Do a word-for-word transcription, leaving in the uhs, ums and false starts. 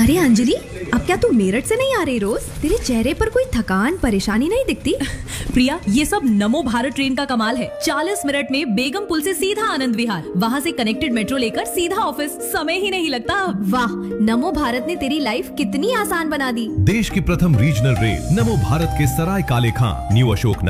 अरे अंजलि, अब क्या तू मेरठ से नहीं आ रही रोज? तेरे चेहरे पर कोई थकान परेशानी नहीं दिखती। प्रिया, ये सब नमो भारत ट्रेन का कमाल है। चालीस मिनट में बेगम पुल से सीधा आनंद विहार, वहाँ से कनेक्टेड मेट्रो लेकर सीधा ऑफिस, समय ही नहीं लगता। वाह, नमो भारत ने तेरी लाइफ कितनी आसान बना दी। देश की प्रथम रीजनल रेल नमो भारत के सराय काले खां, न्यू अशोक